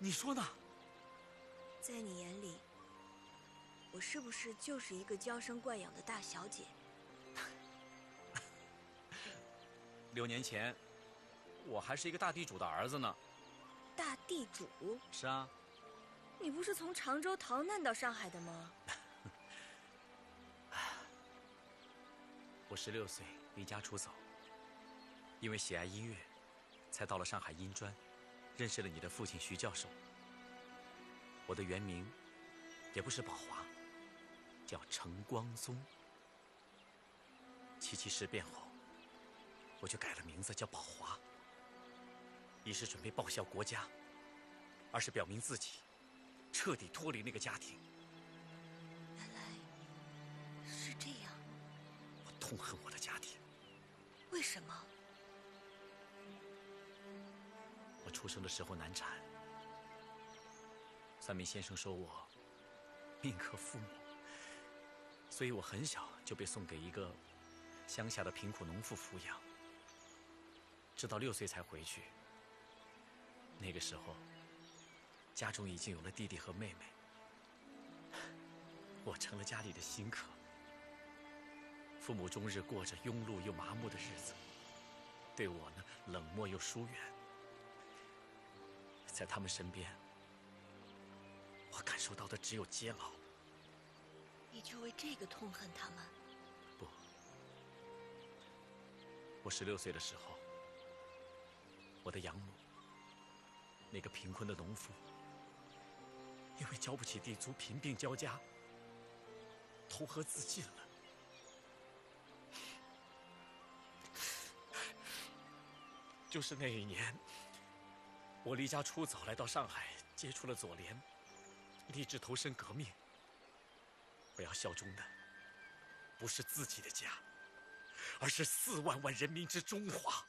你说呢？ 在你眼里，我是不是就是一个娇生惯养的大小姐 6年前，我还是一个大地主的儿子呢。 大地主？ 是啊。 你不是从常州逃难到上海的吗？ 我16岁离家出走，因为喜爱音乐，才到了上海音专，认识了你的父亲徐教授。我的原名也不是宝华，叫程光宗。77事变后，我就改了名字叫宝华，一是准备报效国家，二是表明自己彻底脱离那个家庭。 原来是这样。 我痛恨我的家庭。 为什么？ 我出生的时候难产，3名先生说我命克父母，所以我很小就被送给一个乡下的贫苦农妇抚养，直到6岁才回去。那个时候，家中已经有了弟弟和妹妹，我成了家里的新客。父母终日过着庸碌又麻木的日子，对我呢冷漠又疏远。在他们身边，我感受到的只有煎熬。 你就为这个痛恨他们？ 不，我16岁的时候，我的养母，那个贫困的农妇，因为交不起地租，贫病交加，投河自尽了。就是那一年，我离家出走，来到上海，接触了左联，立志投身革命。我要效忠的不是自己的家，而是4万万人民之中华。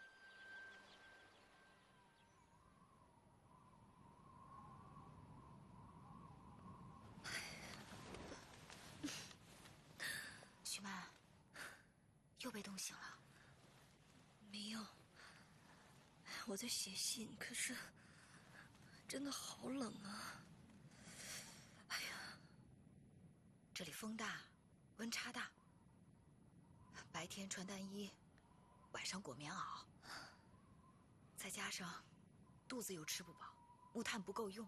徐曼，又被冻醒了？ 没有，我在写信，可是真的好冷啊！哎呀， 这里风大，温差大，白天穿单衣，晚上裹棉袄，再加上肚子又吃不饱，木炭不够用。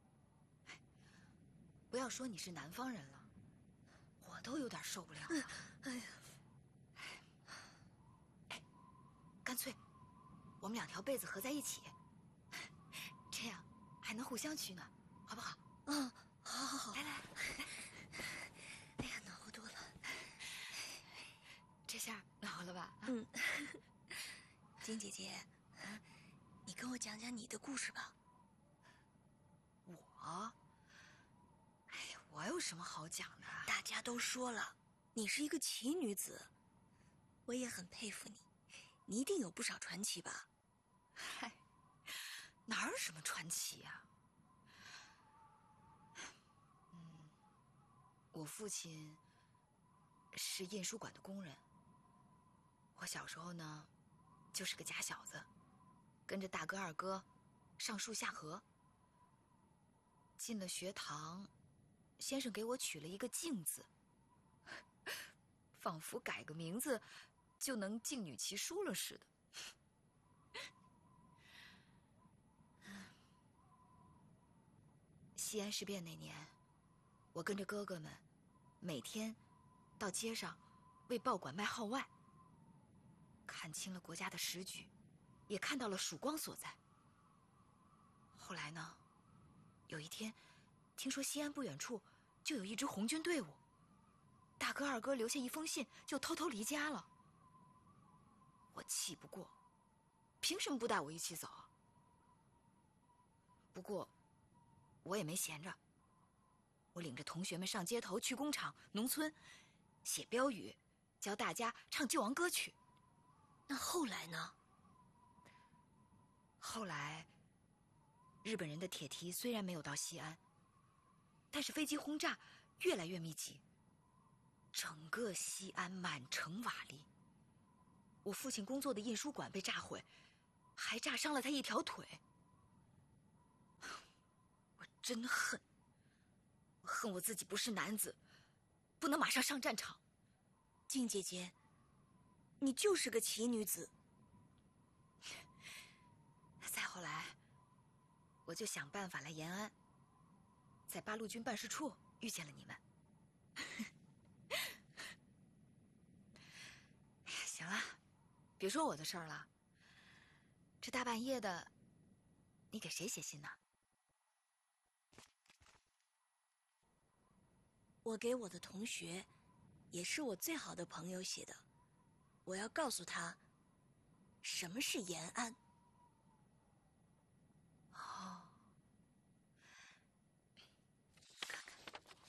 不要说你是南方人了，我都有点受不了了。 哎呀， 干脆我们2条被子合在一起，这样还能互相取暖，好不好？ 嗯，好好好， 来来来， 哎呀，暖和多了。 这下暖和了吧？ 嗯，金姐姐，你跟我讲讲你的故事吧。 我？哎呀，我有什么好讲的？ 大家都说了，你是一个奇女子，我也很佩服你，你一定有不少传奇吧？ 嗨，哪有什么传奇呀？我父亲是印书馆的工人。我小时候呢，就是个假小子，跟着大哥二哥上树下河。进了学堂，先生给我取了一个静字，仿佛改个名字就能静女其书了似的。西安事变那年，我跟着哥哥们每天到街上为报馆卖号外，看清了国家的时局，也看到了曙光所在。后来呢，有一天听说西安不远处就有一支红军队伍，大哥二哥留下一封信就偷偷离家了。我气不过，凭什么不带我一起走？不过我也没闲着，我领着同学们上街头、去工厂、农村，写标语，教大家唱救亡歌曲。 那后来呢？ 后来，日本人的铁蹄虽然没有到西安，但是飞机轰炸越来越密集，整个西安满城瓦砾。我父亲工作的印书馆被炸毁，还炸伤了他一条腿。 真恨。我恨我自己不是男子，不能马上上战场。 静姐姐，你就是个奇女子。 再后来，我就想办法来延安，在八路军办事处遇见了你们。哎呀，行了，别说我的事儿了。这大半夜的，你给谁写信呢？ 我给我的同学，也是我最好的朋友写的。我要告诉他，什么是延安。 哦，看看，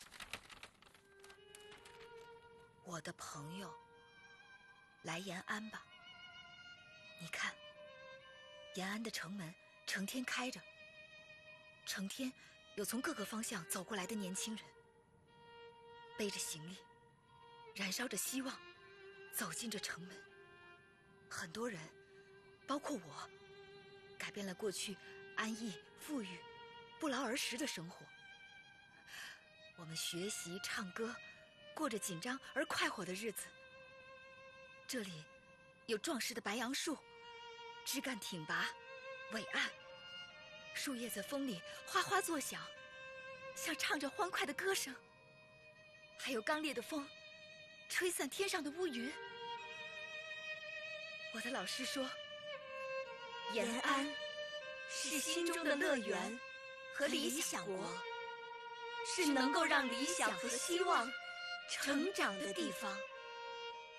我的朋友，来延安吧。你看，延安的城门成天开着，成天有从各个方向走过来的年轻人，背着行李，燃烧着希望，走进这城门。很多人，包括我，改变了过去安逸、富裕、不劳而食的生活。我们学习、唱歌，过着紧张而快活的日子。这里有壮实的白杨树，枝干挺拔，伟岸，树叶在风里哗哗作响，像唱着欢快的歌声。还有刚烈的风，吹散天上的乌云。我的老师说，延安是心中的乐园和理想国，是能够让理想和希望成长的地方。